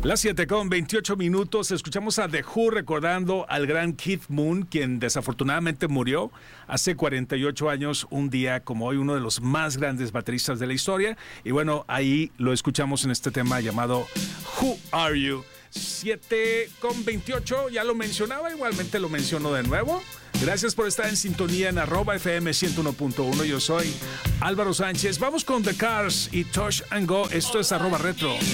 Las 7:28. Escuchamos a The Who recordando al gran Keith Moon, quien desafortunadamente murió hace 48 años, un día como hoy, uno de los más grandes bateristas de la historia. Y bueno, ahí lo escuchamos en este tema llamado Who Are You? 7:28, ya lo mencionaba, igualmente lo menciono de nuevo. Gracias por estar en sintonía en @FM 101.1. Yo soy Álvaro Sánchez. Vamos con The Cars y Touch and Go. Esto es @retro.